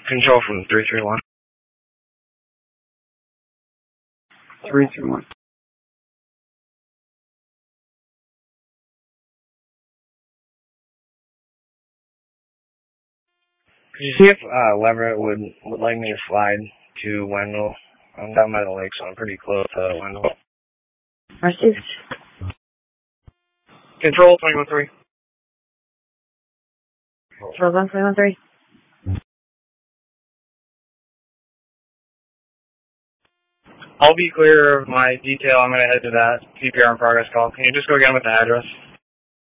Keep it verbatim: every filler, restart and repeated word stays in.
Control from three three one. three three one. Could you see if uh, Leverett would, would like me to slide to Wendell? I'm down by the lake, so I'm pretty close to Wendell. Received. Control twenty-one three. Control one three one three. I'll be clear of my detail. I'm going to head to that C P R in progress call. Can you just go again with the address?